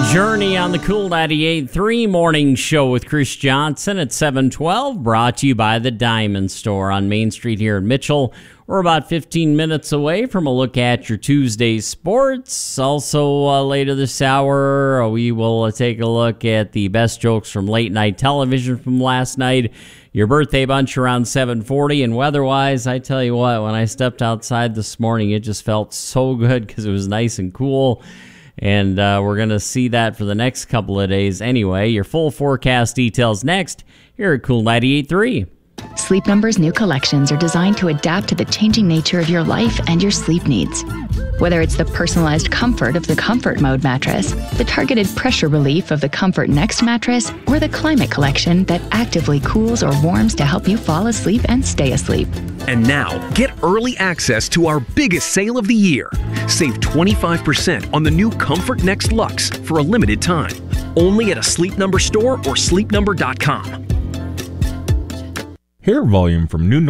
Journey on the Cool 98.3 Morning Show with Chris Johnson at 7:12, brought to you by the Diamond Store on Main Street here in Mitchell. We're about 15 minutes away from a look at your Tuesday sports. Also, later this hour, we will take a look at the best jokes from late night television from last night. Your birthday bunch around 7:40, and weather-wise, I tell you what, when I stepped outside this morning, it just felt so good because it was nice and cool. And we're going to see that for the next couple of days anyway. Your full forecast details next here at Cool 98.3. Sleep Number's new collections are designed to adapt to the changing nature of your life and your sleep needs. Whether it's the personalized comfort of the Comfort Mode mattress, the targeted pressure relief of the Comfort Next mattress, or the Climate Collection that actively cools or warms to help you fall asleep and stay asleep. And now, get early access to our biggest sale of the year. Save 25% on the new Comfort Next Luxe for a limited time. Only at a Sleep Number store or sleepnumber.com. Hair volume from New